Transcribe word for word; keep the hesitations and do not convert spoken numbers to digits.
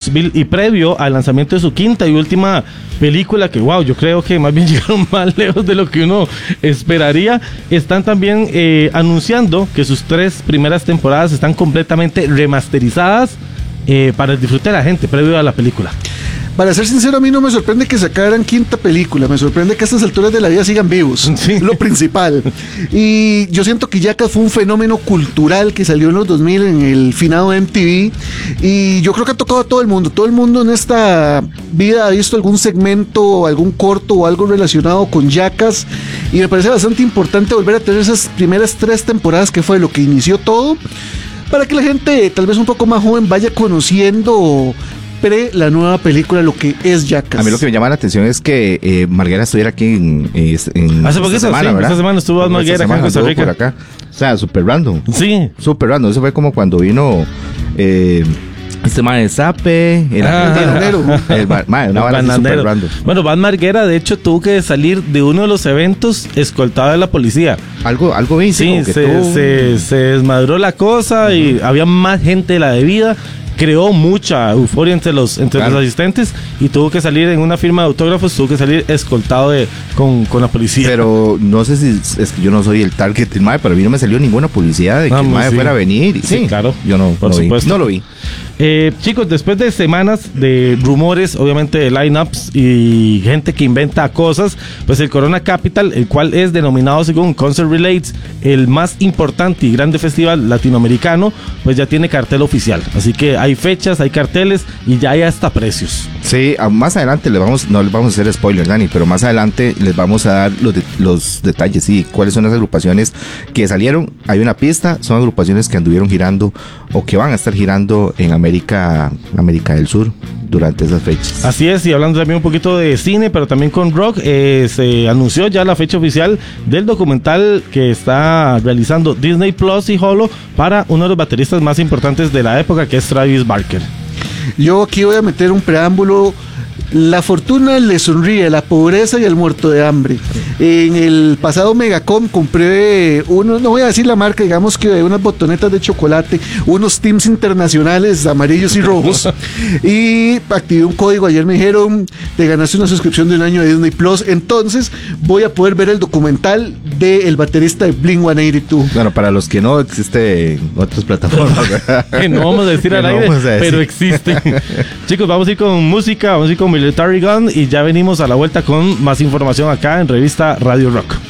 Bill, y previo al lanzamiento de su quinta y última película, que wow, yo creo que más bien llegaron más lejos de lo que uno esperaría, están también eh, anunciando que sus tres primeras temporadas están completamente remasterizadas eh, para el disfrute de la gente previo a la película. Para ser sincero, a mí no me sorprende que sacaran quinta película, me sorprende que a estas alturas de la vida sigan vivos, sí. Lo principal. Y yo siento que Jackass fue un fenómeno cultural que salió en los dos mil en el finado M T V, y yo creo que ha tocado a todo el mundo. Todo el mundo en esta vida ha visto algún segmento, algún corto o algo relacionado con Jackass, y me parece bastante importante volver a tener esas primeras tres temporadas que fue lo que inició todo, para que la gente tal vez un poco más joven vaya conociendo pre la nueva película lo que es Jackass. A mí lo que me llama la atención es que eh, Marguera estuviera aquí en, en hace poquito, semana, sí, ¿verdad? Esta semana estuvo Marguera acá en Costa Rica. Por acá. O sea, super random. Sí. Super random. Eso fue como cuando vino eh, este man de Zape, era ah, el man, una vara super random. Bueno, Van Marguera de hecho tuvo que salir de uno de los eventos escoltado de la policía. Algo, algo bien. Sí, se, tú... se, se desmadró la cosa uh-huh. y había más gente de la debida. Creó mucha euforia entre los entre claro. los asistentes y tuvo que salir en una firma de autógrafos, tuvo que salir escoltado de, con, con la policía. Pero no sé si es que yo no soy el target del M A E, pero a mí no me salió ninguna publicidad de que ah, el M A E sí. fuera a venir. Y, sí, sí, claro. Yo no, por no supuesto. Vi, no lo vi. Eh, chicos, después de semanas de rumores, obviamente de lineups y gente que inventa cosas, pues el Corona Capital, el cual es denominado según Concert Relates el más importante y grande festival latinoamericano, pues ya tiene cartel oficial. Así que hay fechas, hay carteles y ya hay hasta precios. Sí, más adelante les vamos, no les vamos a hacer spoiler, Dani, pero más adelante les vamos a dar los, de, los detalles, sí, cuáles son las agrupaciones que salieron. Hay una pista, son agrupaciones que anduvieron girando o que van a estar girando en América, América del Sur durante esas fechas. Así es, y hablando también un poquito de cine, pero también con rock, eh, se anunció ya la fecha oficial del documental que está realizando Disney Plus y Holo para uno de los bateristas más importantes de la época, que es Travis Barker. Yo aquí voy a meter un preámbulo. La fortuna le sonríe a la pobreza y al muerto de hambre. En el pasado Megacom compré uno, no voy a decir la marca, digamos que unas botonetas de chocolate, unos Teams internacionales amarillos y rojos, y activé un código. Ayer me dijeron, te ganaste una suscripción de un año de Disney Plus, entonces voy a poder ver el documental del baterista de Blink ciento ochenta y dos. Bueno, para los que no, existe otras plataformas, ¿verdad? Que no vamos a decir al aire, no pero existe. Chicos, vamos a ir con música, vamos a ir con Military Gun y ya venimos a la vuelta con más información acá en Revista Radio Rock.